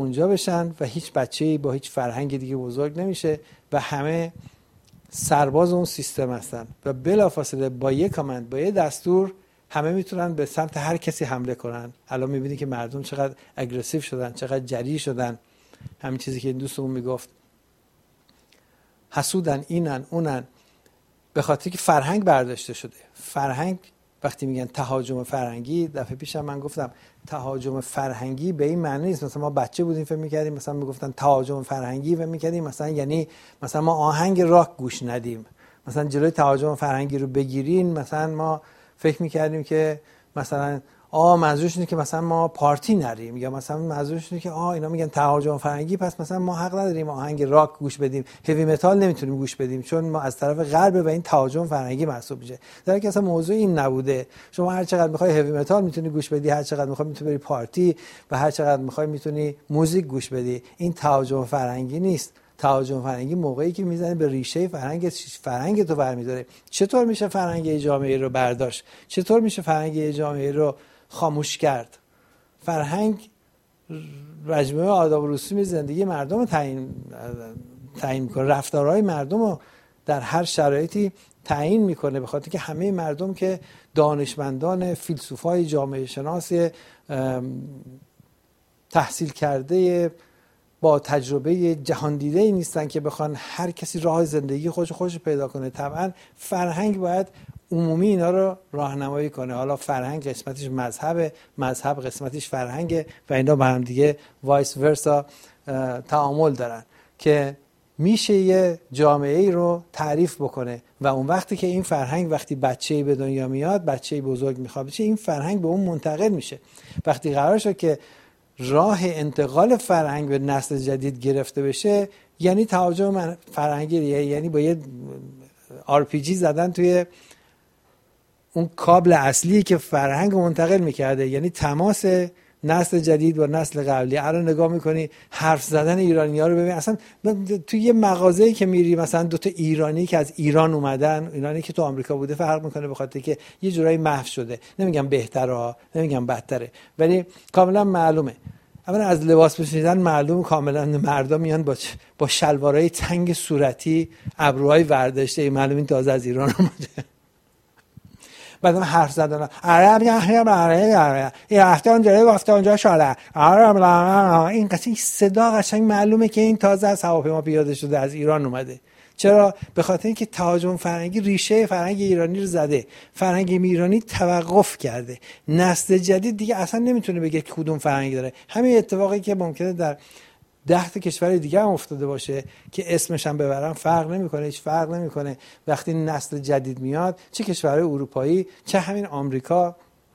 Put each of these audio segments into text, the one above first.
اونجا بشن و هیچ بچه‌ای با هیچ فرهنگ دیگه بزرگ نمیشه و همه سرباز اون سیستم هستن و بلافاصله با یک کامند، با یک دستور همه میتونن به سمت هر کسی حمله کنن. الان میبینی که مردم چقدر اگریسیو شدن، چقدر جری شدن. همین چیزی که این دوستمون میگفت، حسودن، اینن اونن، به خاطر که فرهنگ برداشته شده. فرهنگ وقتی میگن تهاجم فرهنگی، دفعه پیشم من گفتم تهاجم فرهنگی به این معنی نیست مثلا ما بچه بودیم فکر می‌کردیم مثلا میگفتن تهاجم فرهنگی و می‌کردیم مثلا یعنی مثلا ما آهنگ راک گوش ندیم، مثلا جلوی تهاجم فرهنگی رو بگیرین. مثلا ما فکر می‌کردیم که مثلا منظورش اینه که مثلا ما پارتی نریم، یا مثلا منظورش اینه که اینا میگن تهاجم فرهنگی پس مثلا ما حق نداریم آهنگ راک گوش بدیم، هیوی متال نمیتونیم گوش بدیم چون ما از طرف غرب و این تهاجم فرهنگی محسوب میشه. در حالی که اصلا موضوع این نبوده. شما هر چقدر میخوای هیوی متال میتونی گوش بدی، هر چقدر میخوای میتونی بری پارتی و هر چقدر میخوای میتونی موزیک گوش بدی. این تهاجم فرهنگی نیست. تهاجم فرهنگی موقعی که میزنه به ریشه فرهنگ تو برمی‌داره. چطور میشه فرهنگ جامعه رو برداشت؟ چطور میشه فرهنگ جامعه رو خاموش کرد؟ فرهنگ مجموعه آداب و رسوم زندگی مردم رو تعیین میکنه، رفتارهای مردم رو در هر شرایطی تعیین میکنه، به خاطر که همه مردم که دانشمندان، فیلسوفای جامعه شناس تحصیل کرده با تجربه جهان دیده نیستن که بخوان هر کسی راه زندگی خودش پیدا کنه. طبعا فرهنگ باید عمومی اینا رو راهنمایی کنه. حالا فرهنگ قسمتش مذهب قسمتش فرهنگه و اینا با هم دیگه وایس ورسا تعامل دارن که میشه یه جامعه رو تعریف بکنه و اون وقتی که این فرهنگ وقتی بچه‌ای به دنیا میاد، بچه‌ای بزرگ میخواد بشه، این فرهنگ به اون منتقل میشه. وقتی قرار شد که راه انتقال فرهنگ به نسل جدید گرفته بشه، یعنی تهاجم فرهنگی، یعنی با یه RPG زدن توی اون کابل اصلی که فرهنگ منتقل میکرده، یعنی تماس نسل جدید با نسل قبلی. الان نگاه میکنی حرف زدن ایرانی‌ها رو ببین، اصلا توی یه مغازه‌ای که میری مثلا دو تا ایرانی که از ایران اومدن، ایرانی که تو آمریکا بوده فرق میکنه به خاطر که یه جورایی محو شده. نمیگم بهتره، نمیگم بدتره، ولی کاملا معلومه. اولا از لباس پوشیدن معلوم کاملا مردم میان با شلوارای تنگ صورتی، ابروهای ورداشته، معلوم این تازه از ایران اومده. بعدم حرف زدن این رفته اونجا گفته اونجا شاله، این قصه صدا قشنگ معلومه که این تازه از هواپیما پیاده شده از ایران اومده. چرا؟ به خاطر اینکه تهاجم فرهنگی ریشه فرهنگ ایرانی رو زده، فرهنگ ایرانی توقف کرده. نسل جدید دیگه اصلا نمیتونه بگه کدوم فرهنگ داره. همین اتفاقی که ممکنه در 10 تا کشور دیگه هم افتاده باشه که اسمش هم ببرن فرق نمیکنه، هیچ فرق نمیکنه. وقتی نسل جدید میاد، چه کشورهای اروپایی، چه همین آمریکا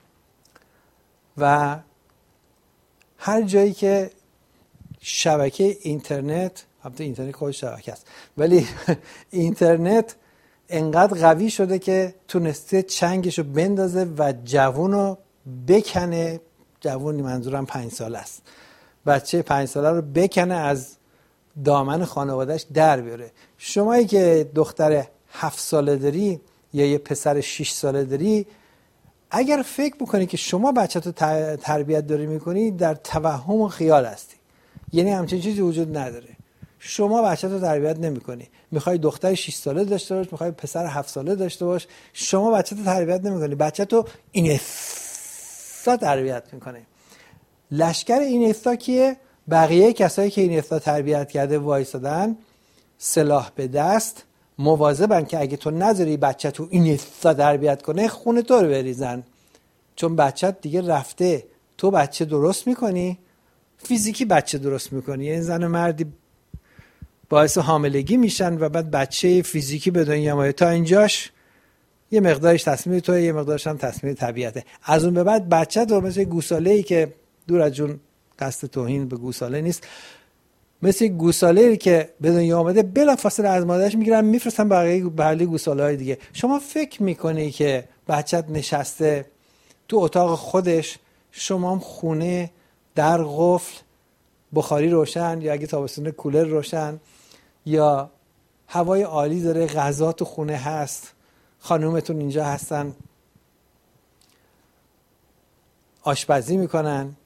و هر جایی که شبکه اینترنت، البته اینترنت خودش شبکه است، ولی اینترنت انقدر قوی شده که تونسته چنگشو بندازه و جوونو بکنه. جوونی منظورم 5 ساله است، بچه 5 ساله رو بکنه از دامن خانوادهش در بیاره. شمایی که دختر 7 ساله داری یا یه پسر 6 ساله داری، اگر فکر بکنی که شما بچه‌تو تربیت داری میکنی، در توهم و خیال هستی. یعنی همچین چیزی وجود نداره. شما بچه‌تو تربیت نمیکنی، میخوای دختر 6 ساله داشته باش، میخوای پسر 7 ساله داشته باش، شما بچه‌تو تربیت نمیکنی، بچه‌تو اینستا تربیت میکنه. لشکر اینستا کیه؟ بقیه کسایی که اینستا تربیت کرده وایسادن سلاح به دست، مواظبن که اگه تو نذاری بچه تو اینستا تربیت کنه، خون تو رو بریزن. چون بچه دیگه رفته، تو بچه درست میکنی، فیزیکی بچه درست میکنی. یعنی زن و مردی باعث حاملگی میشن و بعد بچه فیزیکی به دنیا میاد. تا اینجاش یه مقدارش تصمیم توئه، یه مقدارش هم تصمیم طبیعته. از اون به بعد بچه تو مثل گوساله‌ای که دور از جون قصد توهین به گوساله نیست، مثل گوساله‌ای که به دنیا آمده بلافاصله از مادرش میگیرن میفرستن بقیه گوساله‌های دیگه. شما فکر میکنی که بچت نشسته تو اتاق خودش، شما هم خونه در قفل، بخاری روشن، یا اگه تابستون کولر روشن، یا هوای عالی داره، غذا تو خونه هست، خانومتون اینجا هستن آشپزی میکنن،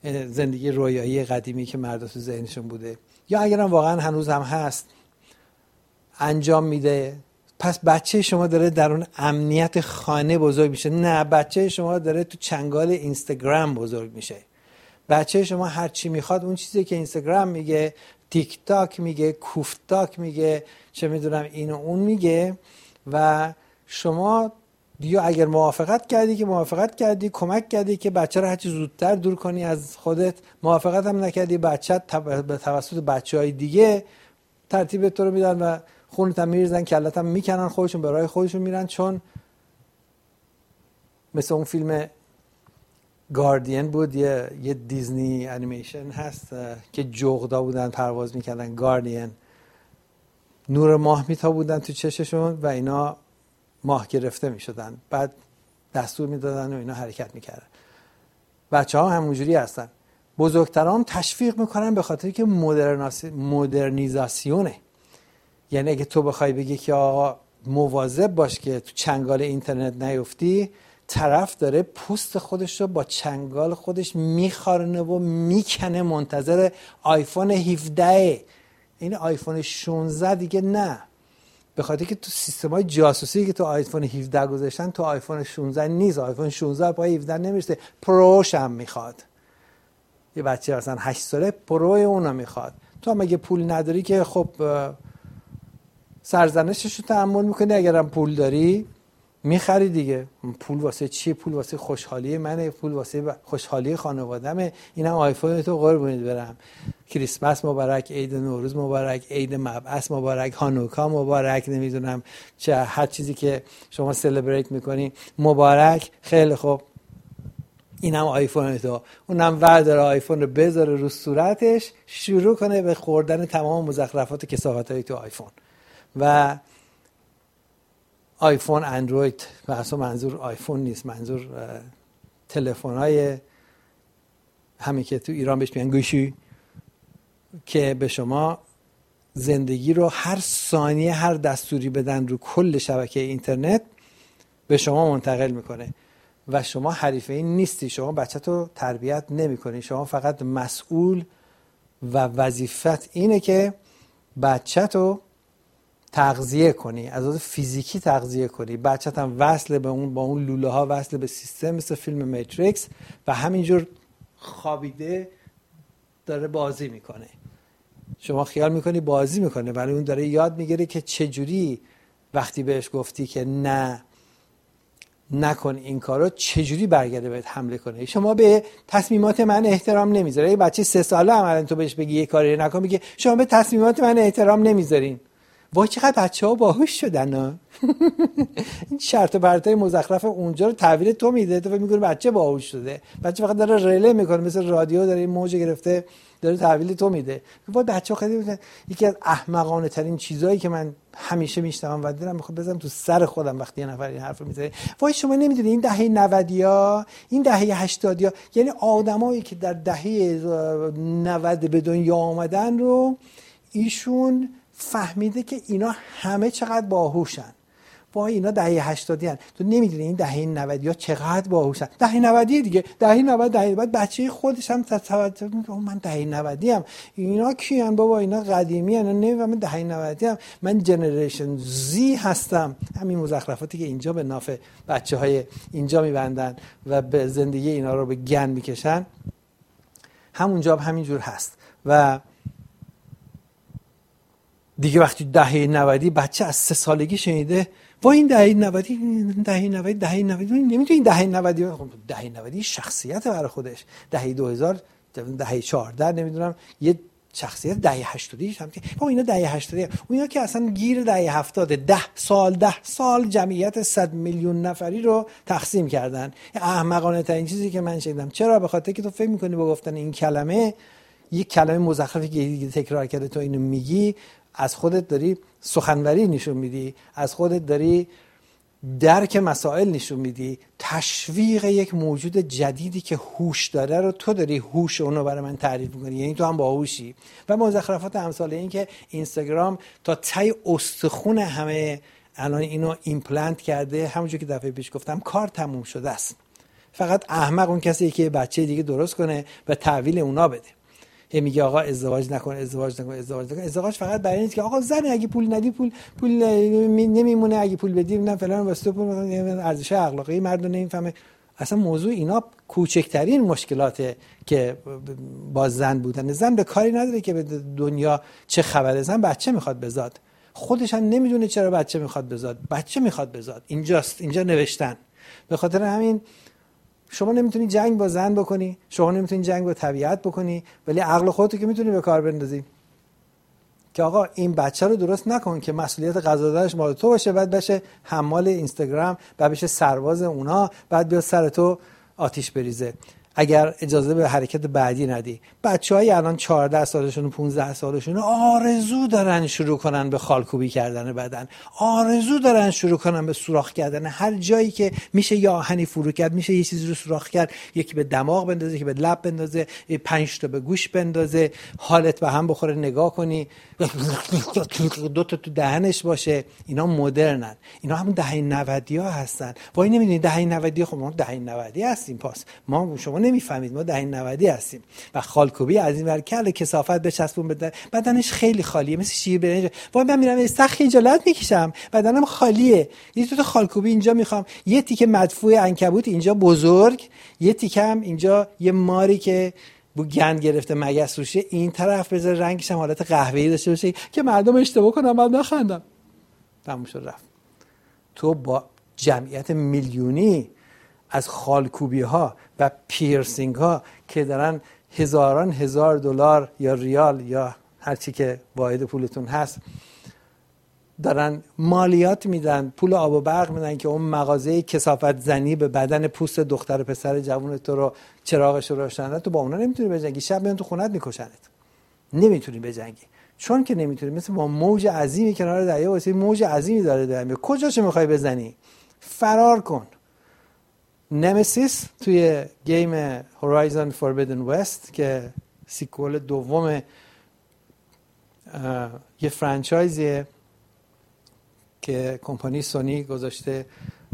زندگی رویایی قدیمی که مردا تو ذهنشون بوده، یا اگرم واقعا هنوز هم هست انجام میده. پس بچه شما داره در اون امنیت خانه بزرگ میشه. نه، بچه شما داره تو چنگال اینستاگرام بزرگ میشه. بچه شما هر چی میخواد، اون چیزی که اینستاگرام میگه، تیک تاک میگه، کوفتاک میگه، چه میدونم اینو اون میگه. و شما یا اگر موافقت کردی که موافقت کردی، کمک کردی که بچه رو هرچی زودتر دور کنی از خودت. موافقت هم نکردی، بچه به توسط بچه‌های دیگه ترتیب تو رو میدن و خونت هم میریزن، کلت هم میکنن، خودشون به راه خودشون میرن. چون مثل اون فیلم گاردین بود، یه دیزنی انیمیشن هست که جغدا بودن پرواز میکردن، گاردین، نور ماه میتابوندن تو چششون و اینا ماه گرفته میشدن، بعد دستور میدادن و اینا حرکت میکردن. بچه ها همونجوری هستن. بزرگتران تشویق میکنن به خاطر که مدرنیزاسیونه. یعنی اگه تو بخوای بگی که آقا مواظب باش که تو چنگال اینترنت نیفتی، طرف داره پوست خودش رو با چنگال خودش میخارنه و میکنه، منتظر آیفون 17. این آیفون 16 دیگه نه، به خاطر که تو سیستم‌های جاسوسی که تو آیفون 17 گذاشتن تو آیفون 16 نیست. آیفون 16 پای 17 نمیرسه، پروش هم میخواد. یه بچه مثلا 8 ساله پرو اونو میخواد. تو هم اگه پول نداری که خب سرزنشش رو تحمل میکنی، اگرم پول داری میخری دیگه. پول واسه چیه؟ پول واسه خوشحالی منه، پول واسه خوشحالی خانوادمه. اینم آیفون تو قربونت برم. کریسمس مبارک، عید نوروز مبارک، عید مبعث مبارک، هانوکا مبارک، نمیدونم چه هر چیزی که شما سلبریت میکنی مبارک. خیلی خوب، اینم آیفون تو. اونم ورداره آیفون رو بذاره رو صورتش، شروع کنه به خوردن تمام مزخرفات و کثافت‌های تو آیفون. و آیفون، اندروید، و اصلا منظور آیفون نیست، منظور تلفن‌های همین که تو ایران بهش میگن گوشی، که به شما زندگی رو هر ثانیه هر دستوری بدن رو کل شبکه اینترنت به شما منتقل میکنه و شما حریف این نیستی. شما بچه‌تو تربیت نمی‌کنی، شما فقط مسئول و وظیفت اینه که بچه‌تو تغذیه کنی، از لحاظ فیزیکی تغذیه کنی. بچه‌ت هم وصل به اون، با اون لوله ها وصل به سیستم، مثل فیلم ماتریکس، و همینجور خوابیده داره بازی میکنه. شما خیال میکنی بازی میکنه، ولی اون داره یاد میگیره که چجوری وقتی بهش گفتی که نه نکن این کارو، چجوری برگرده بهت حمله کنه. شما به تصمیمات من احترام نمیذاری. یه بچه 3 ساله عملاً تو بهش بگی یه کاری نکن، میگه شما به تصمیمات من احترام نمیذارین. وای چقدر بچه‌ها باهوش شدن ها. این شرط و پرتای مزخرف اونجا رو تحویل تو میده، تو فکر می‌کنی بچه باهوش شده. بچه فقط داره رله میکنه، مثل رادیو داره این موج گرفته داره تحویل تو میده. وای بچه‌ها خیلی یکی از احمقانه ترین چیزایی که من همیشه میشنوم و دلم میخواد بزنم تو سر خودم وقتی یه نفر این حرفو میزنه. وای شما نمیدونی این دهه 90 این دهه 80 یعنی آدمایی که در دهه 90 به دنیا آمدن رو ایشون فهمیده که اینا همه چقدر باهوشن. وای اینا دهه 80 ان، تو نمیدونی این دهه 90 چقدر باهوشن. دهه 90 دیگه، دهه 90 بعد بچه خودش هم توجه میکنه من دهه 90 ام. اینا کیان بابا؟ اینا قدیمی ان، نمیفهمم دهه 90 ام. من جنریشن زی هستم. همین مزخرفاتی که اینجا به نافع بچهای اینجا میبندن و به زندگی اینا رو به گن میکشن، همونجا همینجور هست. و دیگه وقتی دهه 90 بچه از 3 سالگی شنیده وای این دهه 90 نمیدونی این دهه 90 شخصیت برای خودش. دهه 2000 دهه 14 نمیدونم یه شخصیت دهه 80 هم که با اینا دهه 80 اونا که اصلا گیر دهه 70 10 سال جمعیت 100 میلیون نفری رو تقسیم کردن. احمقانه ترین چیزی که من شنیدم. چرا؟ به خاطر که تو فکر می‌کنی با گفتن این کلمه، یک کلمه مزخرفی که تکرار کرده تو اینو میگی، از خودت داری سخنوری نشون میدی، از خودت داری درک مسائل نشون میدی، تشویق یک موجود جدیدی که هوش داره رو تو داری هوش اونو برای من تعریف میکنی، یعنی تو هم باهوشی. و مزخرفات امثال این که اینستاگرام تا ته استخون همه الان اینو ایمپلنت کرده، همونجور که دفعه پیش گفتم کار تموم شده است. فقط احمق اون کسی که بچه دیگه درست کنه و تحویل اونا بده. میگه آقا ازدواج نکن. ازدواج فقط برای اینه که آقا زن اگه پول ندی پول نمیمونه، اگه پول بدی نه فلان واسه پول ارزش اخلاقی مردم نمیفهمه. اصلا موضوع اینا کوچکترین مشکلاته که با زن بودن. زن به کاری نداره که به دنیا چه خبره. زن بچه میخواد بزاد، خودش هم نمیدونه چرا بچه میخواد بزاد. بچه میخواد بزاد، اینجاست، اینجا نوشتن. به خاطر همین شما نمیتونی جنگ با زن بکنی، شما نمیتونی جنگ با طبیعت بکنی، ولی عقل خودتو که میتونی به کار بندازی که آقا این بچه رو درست نکن که مسئولیت غذا دادنش مال تو باشه، بعد بشه حمال اینستاگرام، بعد بشه سرباز اونا، بعد بیاد سر تو آتیش بریزه اگر اجازه به حرکت بعدی ندی. بچه‌های الان 14 سالشون و 15 سالشون آرزو دارن شروع کنن به خالکوبی کردن بدن، آرزو دارن شروع کنن به سوراخ کردن هر جایی که میشه. یا آهنی فرو کرد، میشه یه چیزی رو سوراخ کرد، یکی به دماغ بندازه، یکی به لب بندازه، 5 تا به گوش بندازه، حالت به هم بخوره، نگاه کنی 2 تا تو دهنش باشه. اینا مدرنن، اینا همون دهه 90 ها هستن. وای نمیدونید دهه 90 خب ما دهه 90 هستیم، پاس ما شما نمیفهمید ما دهه 90 هستیم. و خالکوبی از این ور کله کثافت بچسبون بده، بدنش خیلی خالیه مثل شیر برنج. وای من میرم استخ خجالت میکشم، بدنم خالیه. یه تو خالکوبی اینجا میخوام، یه تیکه مدفوع عنکبوت اینجا بزرگ، یه تیکه هم اینجا یه ماری که بو گند گرفته مگس روشه این طرف بذاره، رنگش هم حالت قهوه‌ای داشته باشه که مردم اشتباه کنن من نخندم. تموم شد رفت. تو با جمعیت میلیونی از خالکوبی ها و پیرسینگ ها که دارن هزاران هزار دلار یا ریال یا هر چی که واحد پولتون هست دارن مالیات میدن، پول آب و برق میدن که اون مغازه کثافت زنی به بدن پوست دختر پسر جوون تو رو چراغش رو روشن، تو با اونا نمیتونی بجنگی. شب میان تو خونت میکشنت، نمیتونی بجنگی. چون که نمیتونی، مثل با موج عظیمی کنار دریا واسه موج عظیمی داره دریا، کجاشو میخوای بزنی؟ فرار کن. نمسیس توی گیم هورایزن فوربیدن وست که سیکوال دوم یه فرانچایزیه که کمپانی سونی گذاشته،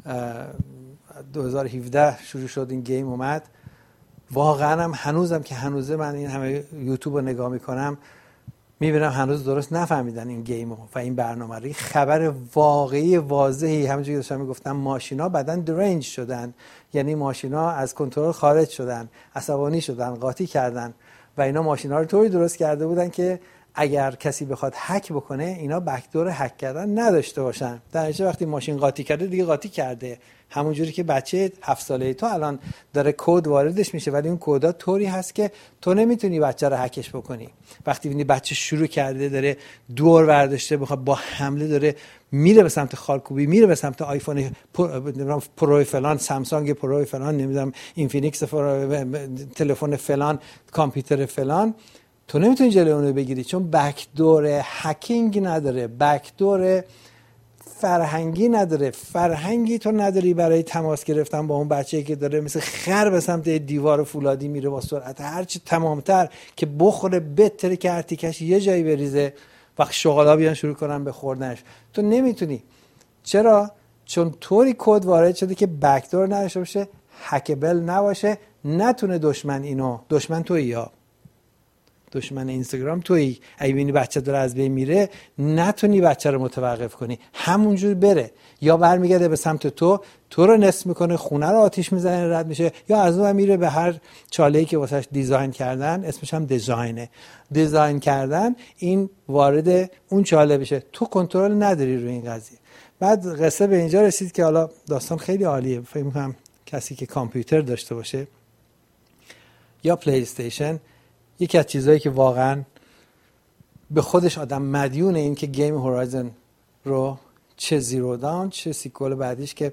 2017 شروع شد این گیم اومد. واقعا هم هنوزم که هنوزه من این همه یوتیوب رو نگاه میکنم میبینم هنوز درست نفهمیدن این گیمو و این برنامه رو. خبر واقعی واضحی همونجوری که داشتم میگفتم، ماشینا بدن درنج شدن، یعنی ماشینا از کنترل خارج شدن، عصبانی شدن، قاطی کردن و اینا ماشینا رو طوری درست کرده بودن که اگر کسی بخواد هک بکنه اینا بکدور هک کردن نداشته باشن. در نتیجه وقتی ماشین قاطی کرده دیگه قاطی کرده، همونجوری که بچه 7 ساله تو الان داره کد واردش میشه ولی اون کدا طوری هست که تو نمیتونی بچه رو هکش بکنی. وقتی ببینی بچه شروع کرده داره دور برداشته بخواد با حمله داره میره به سمت خالکوبی، میره به سمت آیفون پرو فلان، سامسونگ پرو فلان، نمیدونم اینفینیکس تلفن فلان، کامپیوتر فلان، تو نمیتونی جلوی اون رو بگیری چون بکدور هکینگ نداره، بکدور فرهنگی نداره. فرهنگی تو نداری برای تماس گرفتن با اون بچه‌ای که داره مثل خر به سمت دیوار فولادی میره با سرعت هرچی تمامتر که بخوره، بهتره که ارتیکش یه جایی بریزه وقت شغلا بیان شروع کنن به خوردنش. تو نمیتونی. چرا؟ چون طوری کد وارد شده که بکدور نداشته باشه، هکبل نباشه، نتونه دشمن اینو، دشمن تویی یا دشمن اینستاگرام تویی، اگه ببینی بچه داره از بین میره نتونی بچه رو متوقف کنی، همونجور بره، یا برمیگرده به سمت تو رو نصف میکنه، خونه رو آتیش میزنه رد میشه، یا از اون میره به هر چاله‌ای که واسش دیزاین کردن، اسمش هم دیزاین کردن، این وارد اون چاله بشه. تو کنترل نداری روی این قضیه. بعد قصه به اینجا رسید که حالا داستان خیلی عالیه، فکر می‌کنم کسی که کامپیوتر داشته باشه یا پلی استیشن، یکی از چیزایی که واقعا به خودش آدم مدیون این که گیم هورایزن رو، چه زیرو داون چه سیکوال بعدیش که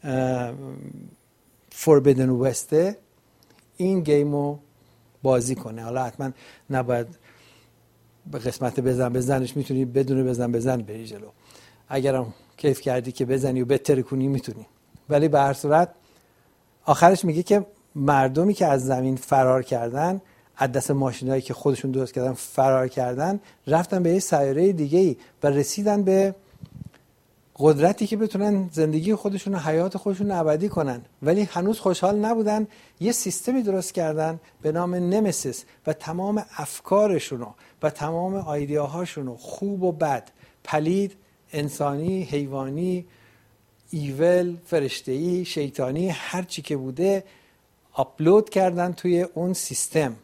فوربیدن وسته، این گیم رو بازی کنه. حالا حتما نباید به قسمت بزنش، میتونی بدون بزن بری جلو، اگرم کیف کردی که بزنی و بهتر کنی میتونی. ولی به هر صورت آخرش میگه که مردمی که از زمین فرار کردن، از دست ماشینایی که خودشون درست کردن فرار کردن، رفتن به یه سیاره دیگه‌ای و رسیدن به قدرتی که بتونن زندگی خودشون و حیات خودشون ابدی کنن، ولی هنوز خوشحال نبودن. یه سیستمی درست کردن به نام نمسیس و تمام افکارشون و تمام ایده‌هاشون، خوب و بد، پلید، انسانی، حیوانی، ایول، فرشته‌ای، شیطانی، هر چی که بوده آپلود کردن توی اون سیستم.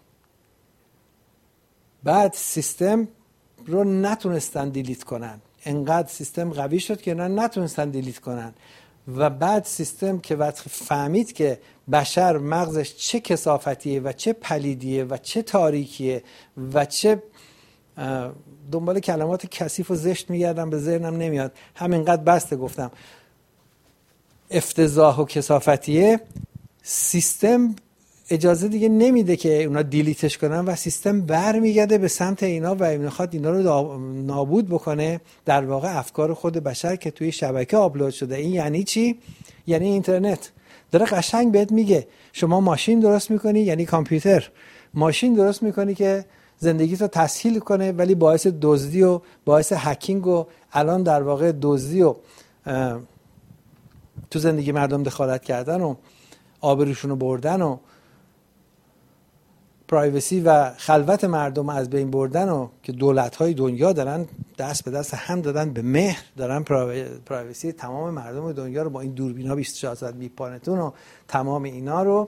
بعد سیستم رو نتونستن دیلیت کنن، انقدر سیستم قوی شد که نتونستن دیلیت کنن. و بعد سیستم که وقت فهمید که بشر مغزش چه کثافتیه و چه پلیدیه و چه تاریکیه و چه دنبال کلمات کثیف و زشت میگردم به ذهنم نمیاد، همینقدر بسته گفتم، افتضاح و کثافتیه، سیستم اجازه دیگه نمیده که اونا دیلیتش کنن و سیستم برمیگرده به سمت اینا و میخواد اینا رو نابود بکنه. در واقع افکار خود بشر که توی شبکه آپلود شده. این یعنی چی؟ یعنی اینترنت داره قشنگ بهت میگه شما ماشین درست میکنی، یعنی کامپیوتر، ماشین درست میکنی که زندگیتو تسهیل کنه، ولی باعث دزدی و باعث هکینگ و الان در واقع دزدی و تو زندگی مردم دخالت کردن و آبروشونو بردن و پرایوسی و خلوت مردم از بین بردن و که دولت‌های دنیا دارن دست به دست هم دادن به مهر، دارن پرایوسی تمام مردم دنیا رو با این دوربینا 24 ساعت میپانتون و تمام اینا رو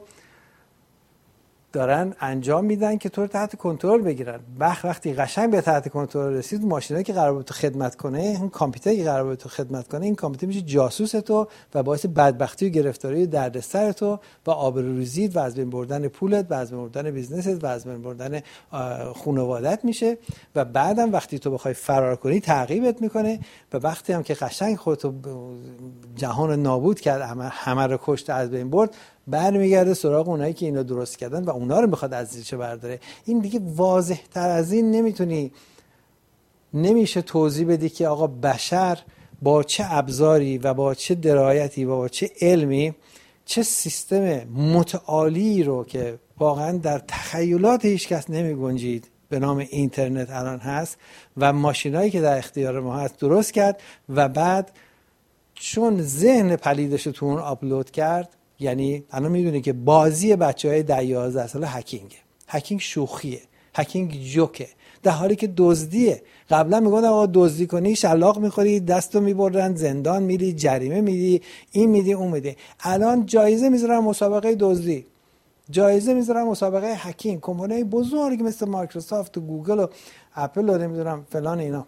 دارن انجام میدن که تو رو تحت کنترل بگیرن. وقتی قشنگ به تحت کنترل رسید، ماشینایی که قرار بود تو خدمت کنه، این کامپیوتری که قرار بود تو خدمت کنه، این کامپیوتر میشه جاسوس تو و باعث بدبختی و گرفتاری و دردسر تو و آبروریزیت و از بین بردن پولت و از بین بردن بیزنست و از بین بردن خانوادت میشه. و بعدم وقتی تو بخوای فرار کنی تعقیبت میکنه و وقتی هم که قشنگ خودتو جهان نابود کرد، همه رو کشت، از بین برد، برمیگرده سراغ اونایی که اینو درست کردن و اونا رو میخواد از زیرش برداره. این دیگه واضح تر از این نمیشه توضیح بدی که آقا بشر با چه ابزاری و با چه درایتی و با چه علمی چه سیستم متعالی رو که واقعا در تخیلات هیچ کس نمی گنجید به نام اینترنت الان هست و ماشینایی که در اختیار ما هست درست کرد و بعد چون ذهن پلیدش تو اون آپلود کرد. یعنی الان میدونی که بازی بچهای 10-11 ساله هکینگ شوخیه، هکینگ جوکه، در حالی که دزدیه. قبلا میگفتن آقا دزدی کنی شلاق میخوری، دستو میبرن زندان، میری جریمه میدی، این میدی اون میدی. الان جایزه میذارن مسابقه دزدی، جایزه میذارن مسابقه هکینگ. کمپانی‌های بزرگ مثل مایکروسافت و گوگل و اپل و نمیدونم فلان اینا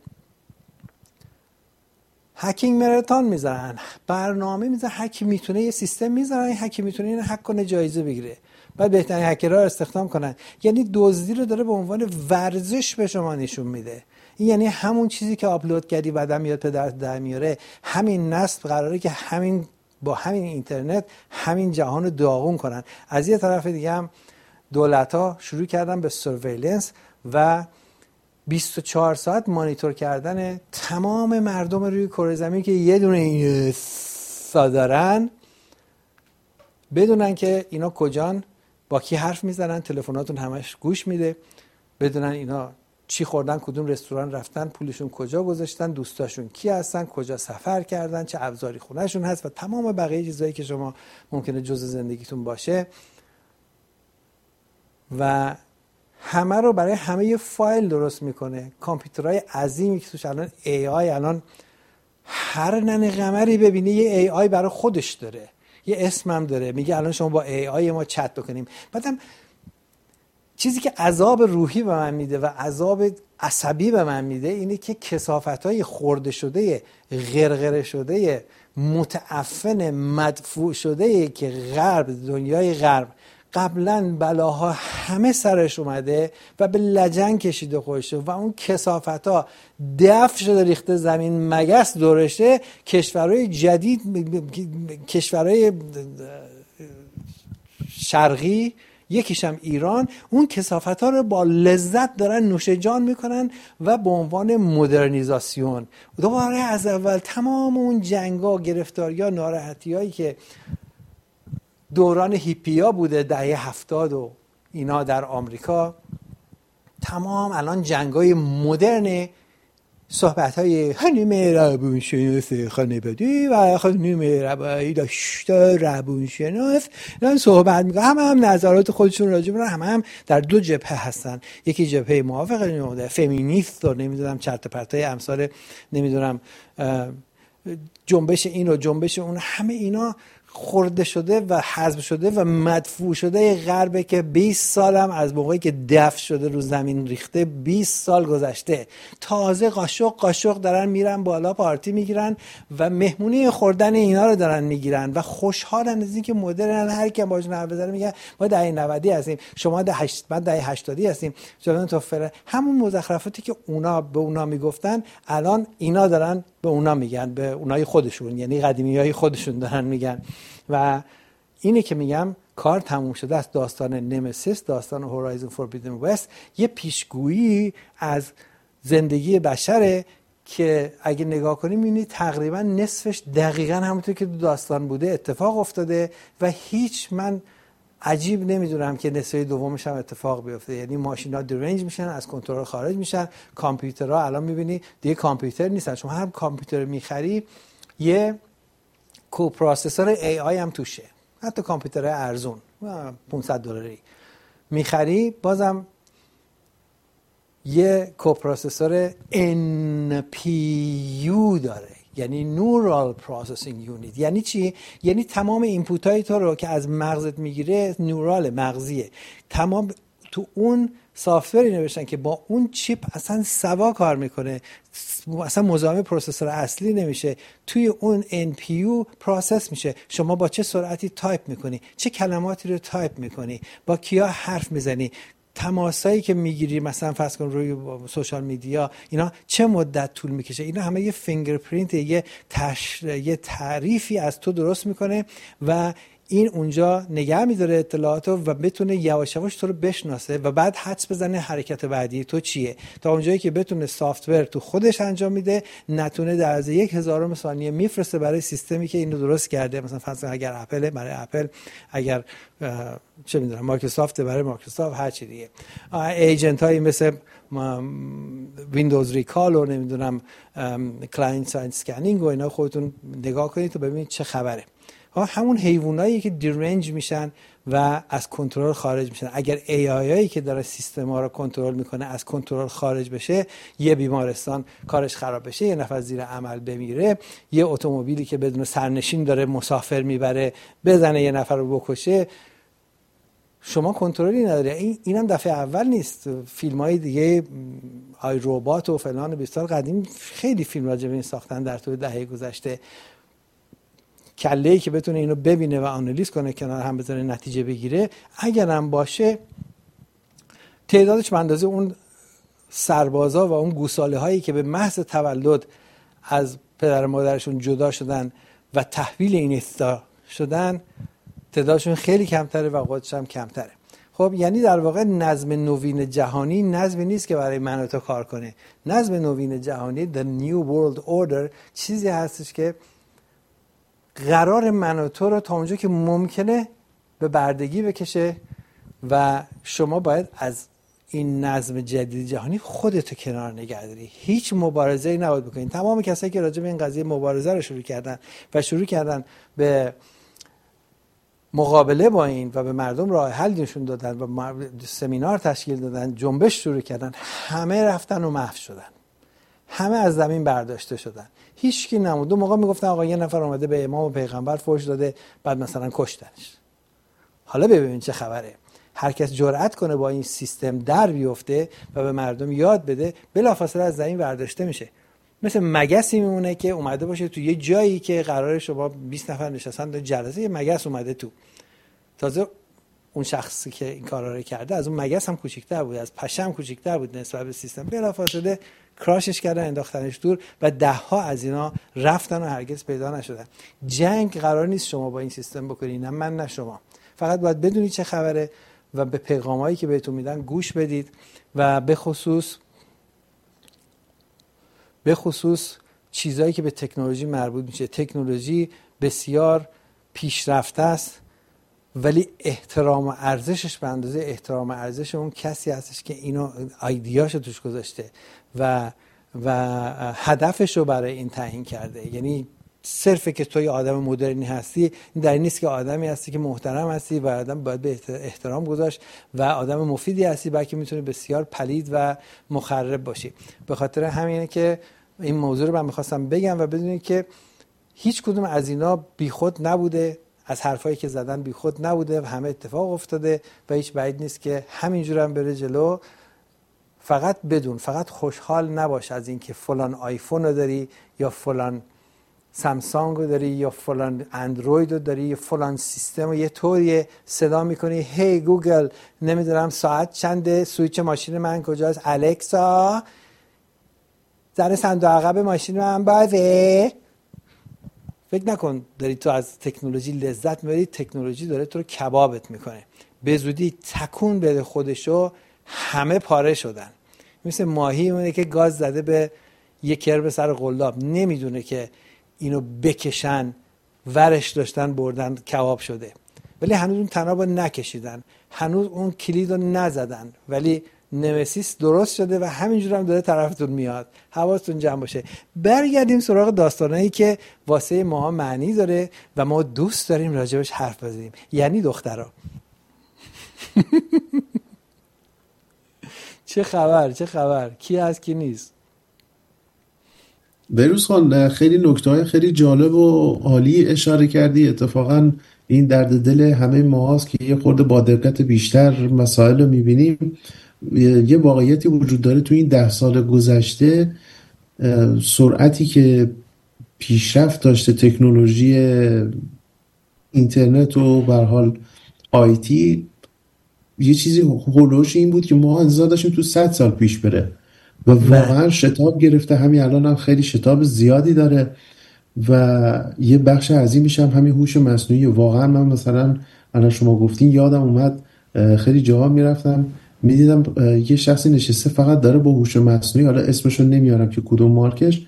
هکینگ مراتون میذارن، برنامه میذارن، هک میتونه یه سیستم میذارن، هک میتونه این هک کنه جایزه بگیره، بعد بهترین هکرها رو استخدام کنن. یعنی دزدی رو داره به عنوان ورزش به شما نشون میده. این یعنی همون چیزی که آپلود کردی بعدم میاد پدر در میاره. همین نسل قراره که با همین اینترنت همین جهان رو داغون کنن. از یه طرف دیگه هم دولت‌ها شروع کردن به سرویلنس و 24 ساعت مانیتور کردن تمام مردم روی کره زمین که یه دونه این دارن، بدونن که اینا کجان، با کی حرف میزنن، تلفناتون همش گوش میده، بدونن اینا چی خوردن، کدوم رستوران رفتن، پولشون کجا گذاشتن، دوستاشون کی هستن، کجا سفر کردن، چه ابزاری خونهشون هست و تمام بقیه چیزایی که شما ممکنه جزء زندگیتون باشه. و همه رو برای همه یه فایل درست میکنه. کامپیوترهای عظیمی که توش الان الان هر نن قمری ببینی یه AI برای خودش داره، یه اسمم داره، میگه الان شما با AI ما چت بکنیم. بعدم چیزی که عذاب روحی به من میده و عذاب عصبی به من میده اینه که کثافت‌های خورده شده، غرغره شده، متعفن، مدفوع شده که دنیای غرب قبلا بلاها همه سرش اومده و به لجن کشیده خودشه و اون کثافت‌ها دفع شده ریخته زمین، مگس دورشه. کشورهای جدید، کشورهای شرقی، یکیشم ایران، اون کثافت‌ها رو با لذت دارن نوش جان میکنن و به عنوان مدرنیزاسیون دوباره از اول تمام اون جنگا، گرفتاری‌ها، ناراحتی‌هایی که دوران هیپیا بوده دهه 70 و اینا در آمریکا، تمام الان جنگای مدرن صحبت‌های خانم روانشناس خانوادگی و خانم دکتر روانشناس دارن صحبت میکنن، هم نظرات خودشون راجع به هم در دو جبهه هستن. یکی جبهه موافق فمینیست و نمیدونم چرت و پرتای امثال نمیدونم جنبش این و جنبش اون، همه اینا خورده شده و حذف شده و مدفوع شده غربه که 20 سالم از موقعی که دفن شده رو زمین ریخته 20 سال گذشته، تازه قاشق دارن میرن بالا پارتی میگیرن و مهمونی خوردن اینا رو دارن میگیرن و خوشحالن از اینکه مدرن. هر کی باهاش حرف بزنه میگه ما دهه 90 هستیم، شما دهه 80 هستیم، شما تو همون مزخرفاتی که اونا به اونا میگفتن الان اینا دارن به اونا میگن، به اونای خودشون، یعنی قدیمیای خودشون دارن میگن. و اینه که میگم کار تموم شده است. داستان نمسیس، داستان هورایزن فوربیدن وست یه پیشگویی از زندگی بشره که اگه نگاه کنیم میبینید تقریبا نصفش دقیقا همونطور که تو داستان بوده اتفاق افتاده و هیچ من عجیب نمیدونم که نصف دومش هم اتفاق بیفته. یعنی ماشینا درنج میشن، از کنترل خارج میشن. کامپیوترها الان میبینی دیگه کامپیوتر نیستن، شما هر کامپیوتر میخری یه کوپروسسور ای آی هم توشه، حتی کامپیوتر ارزون $500 میخری بازم یه کوپروسسور NPU داره، یعنی نورال پروسسینگ یونیت. یعنی چی؟ یعنی تمام اینپوت های تو رو که از مغزت میگیره نورال مغزیه، تمام تو اون سافتوری نوشتن که با اون چیپ اصلا سوا کار میکنه، اصلا مزاحم پروسسور اصلی نمیشه، توی اون NPU پروسس میشه. شما با چه سرعتی تایپ میکنی، چه کلماتی رو تایپ میکنی، با کیا حرف میزنی، تماسایی که میگیری مثلا فرض کن روی سوشال میدیا، اینا چه مدت طول میکشه. اینا همه یه فینگرپرینت، یه تعریفی از تو درست میکنه و این اونجا نگه میداره اطلاعاتو و بتونه یواش یواش تو رو بشناسه و بعد حدس بزنه حرکت بعدی تو چیه، تا اونجایی که بتونه سافتور تو خودش انجام میده، نتونه در از 1/1000 ثانیه میفرسته برای سیستمی که اینو درست کرده. مثلا فرض اگر اپل برای اپل، اگر چه میدونم مایکروسافت برای مایکروسافت، هر چی دیگه، ایجنت هایی مثل ویندوز ریکال و نمیدونم کلاینت ساید اسکنینگ و اینا خودتون نگاه کنید تو ببینید چه خبره. همون حیوانایی که دیرنج میشن و از کنترل خارج میشن. اگر AIایی که داره سیستما رو کنترل میکنه از کنترل خارج بشه، یه بیمارستان کارش خراب بشه، یه نفر زیر عمل بمیره، یه اتومبیلی که بدون سرنشین داره مسافر میبره بزنه یه نفر رو بکشه، شما کنترلی نداره. اینم دفعه اول نیست. فیلم‌های دیگه آی ربات و فلان 20 سال قدیم خیلی فیلم راجع به این ساختن در طول دهه گذشته. کله‌ای که بتونه اینو ببینه و آنالیز کنه، کنار هم بذاره، نتیجه بگیره، اگرم باشه تعدادش به اندازه اون سربازا و اون گوساله هایی که به محض تولد از پدر و مادرشون جدا شدن و تحویل این استا شدن، تعدادشون خیلی کمتره و قدرتش هم کمتره. خب یعنی در واقع نظم نوین جهانی نظمی نیست که برای من و تو کار کنه. نظم نوین جهانی The New World Order چیزی هستش که قرار من و تو رو تا اونجا که ممکنه به بردگی بکشه و شما باید از این نظم جدید جهانی خودتو کنار نگه داری. هیچ مبارزه‌ای نباید بکنین. تمام کسایی که راجع به این قضیه مبارزه رو شروع کردن به مقابله با این و به مردم راه حل نشون دادن و سمینار تشکیل دادن، جنبش شروع کردن، همه رفتن و محو شدن، همه از زمین برداشته شدن، هیچ کی نموند. اون موقع میگفتن آقا یه نفر اومده به امام و پیغمبر فحش داده بعد مثلا کشتنش. حالا ببین چه خبره. هر کس جرأت کنه با این سیستم در بیفته و به مردم یاد بده، بلافاصله از زمین برداشته میشه. مثل مگسی میمونه که اومده باشه تو یه جایی که قراره شما 20 نفر نشستن در جلسه، یه مگس اومده تو. تازه اون شخصی که این کارا رو کرده از اون مگس هم کوچیک‌تر بود، از پشه هم کوچیک‌تر بود نسبت به سیستم. بلافاصله کراشش کردن، انداختنش دور و 10 ها از اینا رفتن و هرگز پیدا نشدن. جنگ قرار نیست شما با این سیستم بکنید، نه من نه شما. فقط باید بدونید چه خبره و به پیغامایی که بهتون میدن گوش بدید و به خصوص چیزایی که به تکنولوژی مربوط میشه. تکنولوژی بسیار پیشرفته است ولی احترام و ارزشش به اندازه احترام و ارزش اون کسی هستش که اینو ایدیاشو توش گذاشته و و هدفش رو برای این تعیین کرده. یعنی صرفه که توی آدم مدرنی هستی در این نیست که آدمی هستی که محترم هستی و آدم باید به احترام گذاشت و آدم مفیدی هستی، بلکه میتونی بسیار پلید و مخرب باشی. به خاطر همینه که این موضوع رو من میخواستم بگم و بدونید که هیچ کدوم از اینا بیخود نبوده، از حرفایی که زدن بیخود نبوده و همه اتفاق افتاده و هیچ بعید نیست که همینجور هم بره جلو. فقط بدون، فقط خوشحال نباش از اینکه فلان آیفون رو داری یا فلان سامسونگ رو داری یا فلان اندروید رو داری یا فلان سیستم رو یه طوری صدا میکنی هی گوگل نمیدونم ساعت چنده، سویچ ماشین من کجاست، الکسا زن صندوق عقب ماشین من بازه. فکر نکن داری تو از تکنولوژی لذت میبری، تکنولوژی داره تو رو کبابت میکنه. به زودی تکون بده خودشو، همه پاره شدن. مثل ماهی اونه که گاز زده به یک کرب سر قلاب، نمیدونه که اینو بکشن ورش داشتن بردن کباب شده، ولی هنوز اون تناب رو نکشیدن، هنوز اون کلید رو نزدن، ولی نمسیس درست شده و همینجور هم داره طرفتون میاد. حواستون جمع باشه. برگردیم سراغ داستانایی که واسه ما معنی داره و ما دوست داریم راجبش حرف بزنیم، یعنی دخترها. چه خبر کی هست کی نیست؟ بروز خان، خیلی نکته‌های خیلی جالب و عالی اشاره کردی. اتفاقا این درد دل همه ما هست که یه خورده با دقت بیشتر مسائل رو میبینیم. یه واقعیتی وجود داره تو این 10 سال گذشته، سرعتی که پیشرفت داشته تکنولوژی اینترنت و به هر حال آیتی، یه چیزی هولوش این بود که ما انتظار داشتیم تو 100 سال پیش بره و واقعا شتاب گرفته. همین الان هم خیلی شتاب زیادی داره و یه بخش عظیمش هم همین هوش مصنوعی. واقعا من مثلا الان شما گفتین یادم اومد خیلی جاها میرفتم میدیدم یه شخصی نشسته فقط داره با هوش مصنوعی، حالا اسمشو نمیارم که کدوم مارکش،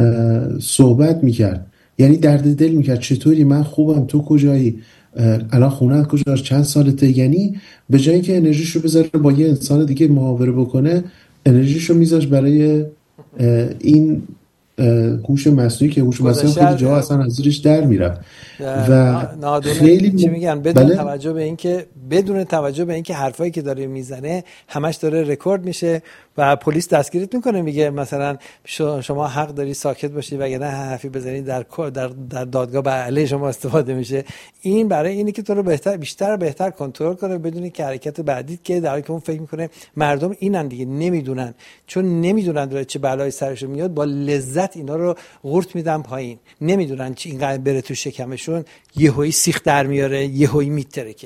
صحبت میکرد. یعنی درد دل میکرد چطوری، من خوبم تو کجایی، الان خونه کجاست، چند سالته. یعنی به جایی که انرژیشو بذاره با یه انسان دیگه محاوره بکنه، انرژیشو میذاش برای این هوش مصنوعی که هوش مصنوعی خیلی جاها اصلا از زیرش در میرفت و خیلی چی میگن بدون توجه به اینکه حرفایی که داره میزنه همش داره رکورد میشه و پلیس دستگیرت میکنه، میگه مثلا شما حق داری ساکت باشی وگرنه حرفی بزنی در دادگاه به علیه شما استفاده میشه. این برای اینه که تو رو بهتر کنترل کنه، بدونی که حرکت بعدیت که در حالی که اون فکر میکنه مردم اینن دیگه نمیدونن، چون نمیدونن داره چه بلایی سرشون میاد، با لذت اینا رو قورت میدن پایین، نمیدونن چی اینقدر بره تو شکمشون، یهویی سیخ در میاره، یهویی میترکه.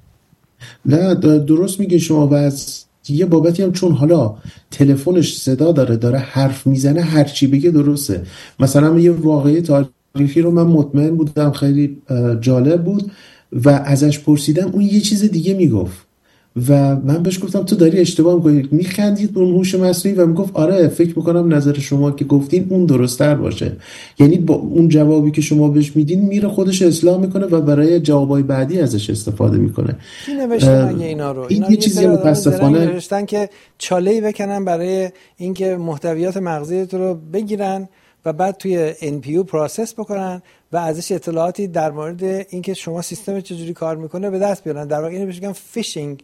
نه درست میگه شما. و از یه بابتی هم چون حالا تلفنش صدا داره حرف میزنه، هر چی بگه درسته. مثلا یه واقعه تاریخی رو من مطمئن بودم خیلی جالب بود و ازش پرسیدم، اون یه چیز دیگه میگفت و من بهش گفتم تو داری اشتباه میکنی. میخندید به اون هوش مصنوعی و میگفت آره فکر میکنم نظر شما که گفتین اون درست‌تر باشه. یعنی با اون جوابی که شما بهش میدین میره خودش اصلاح میکنه و برای جوابای بعدی ازش استفاده میکنه. کی نوشته مگه اینا رو؟ این یه چیزی متاسفانه نوشتن که چاله‌ای بکنن برای اینکه محتویات مغزی تو رو بگیرن و بعد توی NPU پروسس بکنن و ازش اطلاعاتی در مورد اینکه شما سیستم چجوری کار میکنه به دست بیارن. در واقع اینو بهش میگن فیشینگ،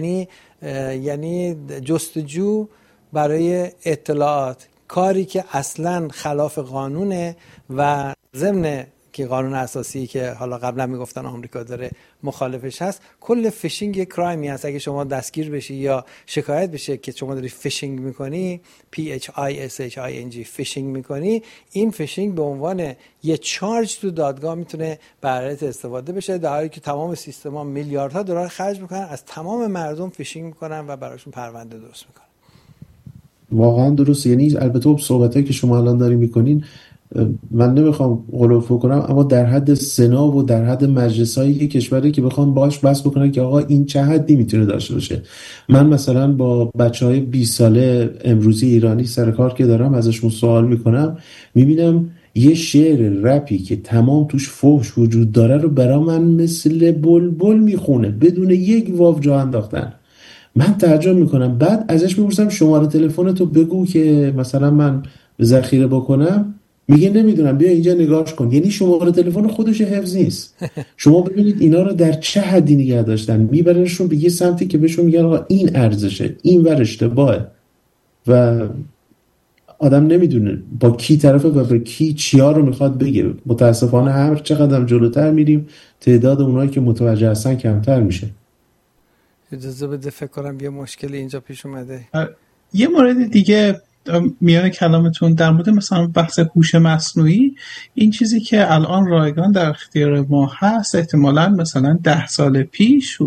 یعنی جستجو برای اطلاعات، کاری که اصلا خلاف قانونه و ضمن که قانون اساسی که حالا قبلا میگفتن آمریکا داره مخالفش هست. کل فیشینگ یک کرایمی هست. اگه شما دستگیر بشی یا شکایت بشه که شما داری فیشینگ میکنی، PHISHING فیشینگ میکنی، این فیشینگ به عنوان یه چارج تو دادگاه میتونه برایت استفاده بشه، در حالی که تمام سیستما میلیاردها دلار خرج میکنن از تمام مردم فیشینگ میکنن و براشون پرونده درست میکنن. واقعا درست. یعنی البته صحبتایی که شما الان داری میکنین من نمیخوام غلوف کنم، اما در حد سنا و در حد مجلسایی کشوری که بخوام باهاش بحث بکنن که آقا این چه حدی میتونه داشته باشه. من مثلا با بچهای 20 ساله امروزی ایرانی سر کار که دارم ازشون سوال میکنم، میبینم یه شعر رپی که تمام توش فحش وجود داره رو برا من مثل بلبل میخونه بدون یک واو جا انداختن من تعجب میکنم. بعد ازش میپرسم شماره تلفنتو بگو که مثلا من ذخیره بکنم، میگه نمیدونم بیا اینجا نگاش کن. یعنی شماره تلفن خودش حفظ نیست. شما ببینید اینا رو در چه حدی نگه داشتن، میبرنشون به یه سمتی که بهشون میگن آقا این ارزشه، این ور اشتباهه و آدم نمیدونه با کی طرفه و به کی چیا رو میخواد بگه. متاسفانه هر چقدر جلوتر میریم تعداد اونایی که متوجه هستن کمتر میشه. اجازه بده فکر کنم یه مشکلی اینجا پیش اومده. یه مورد دیگه میان کلامتون در مورد مثلا بحث هوش مصنوعی، این چیزی که الان رایگان در اختیار ما هست احتمالاً مثلا 10 سال پیش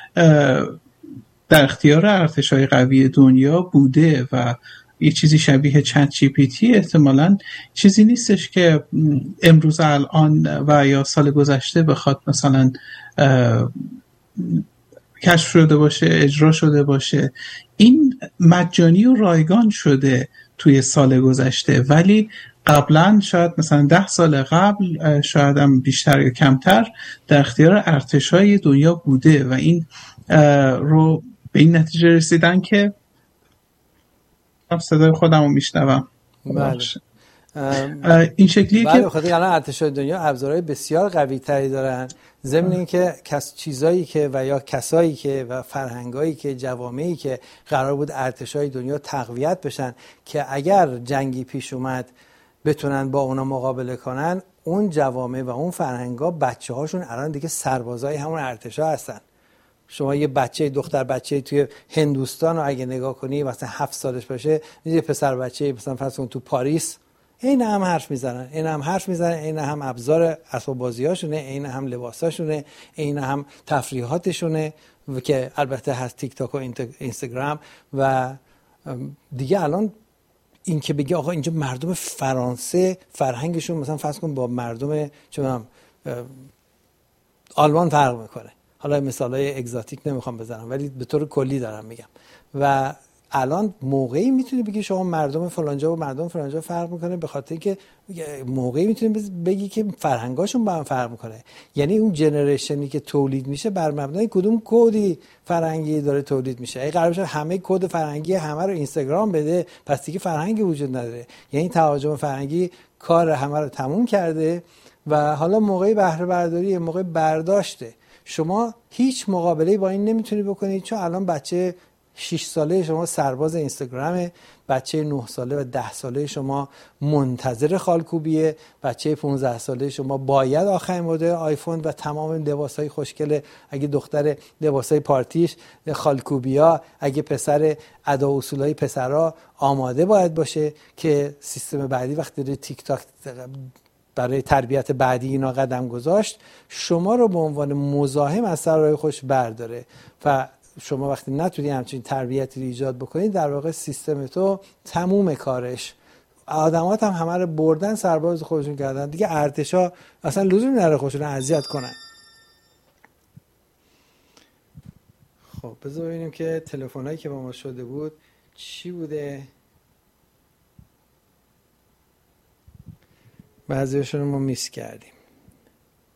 در اختیار ارتش‌های قوی دنیا بوده و یه چیزی شبیه چت جی پی تی احتمالاً چیزی نیستش که امروز الان و یا سال گذشته بخواد مثلا کشف شده باشه، اجرا شده باشه. این مجانی و رایگان شده توی سال گذشته، ولی قبلا شاید مثلا 10 سال قبل، شاید هم بیشتر یا کمتر، در اختیار ارتش‌های دنیا بوده و این رو به این نتیجه رسیدن که صدای خودم رو میشنوم. بله. این شکلیه بله، که بخاطر الان ارتش‌های دنیا ابزارهای بسیار قوی تری دارن، ضمن اینکه چیزایی که و یا کسایی که و فرهنگایی که جوامعی که قرار بود ارتش‌های دنیا تقویت بشن که اگر جنگی پیش اومد بتونن با اونا مقابله کنن، اون جوامع و اون فرهنگا بچه‌هاشون الان دیگه سربازای همون ارتش‌ها هستن. شما یه دختر بچه توی هندوستان رو اگه نگاه کنی مثلا 7 سالش باشه، یه پسر بچه مثلا فرض کن تو پاریس، این هم حرف میزنن، این هم ابزار اسباب بازیاشونه، این هم لباساشونه، این هم تفریحاتشونه که البته هست تیک تاک و اینستاگرام. و دیگه الان این که بگی آقا اینجا مردم فرانسه فرهنگشون مثلا فرض کن با مردم آلمان فرق میکنه، حالا مثالای اگزاتیک نمیخوام بزنم ولی به طور کلی دارم میگم. و الان موقعی میتونی بگی شما مردم فلانجا و مردم فلانجا فرق میکنه، به خاطر اینکه موقعی میتونی بگی که فرهنگاشون با هم فرق میکنه. یعنی اون جنریشنی که تولید میشه بر مبنای کدوم کدی فرهنگی داره تولید میشه. اگه قرار باشه همه کد فرهنگی همه رو اینستاگرام بده، پس دیگه فرهنگی وجود نداره. یعنی تهاجم فرهنگی کار همه رو تموم کرده و حالا موقعی بهره برداری، موقع برداشته. شما هیچ مقابله‌ای با این نمیتونی بکنید، چون الان بچه 6 ساله شما سرباز اینستاگرامه، بچه 9 ساله و 10 ساله شما منتظر خالکوبیه، بچه 15 ساله شما باید آخرین مدل آیفون و تمام لباسای خوشگل، اگه دختر لباسای پارتیش خالکوبیا، اگه پسر ادا و اصولای پسرا آماده باید باشه که سیستم بعدی وقتی داره تیک تاک برای تربیت بعدی اینا قدم گذاشت، شما رو به عنوان مزاحم از سر راه خوش برداره. و شما وقتی نتونی همچین تربیتی رو ایجاد بکنید، در واقع سیستم تو تموم کارش. آدمات هم همه رو بردن سرباز خودشون کردن دیگه. ارتشا اصلا لزومی نداره خودشون اذیت کنن. خب بذار ببینیم که تلفنایی که با ما شده بود چی بوده. بعضیشون رو ما میس کردیم.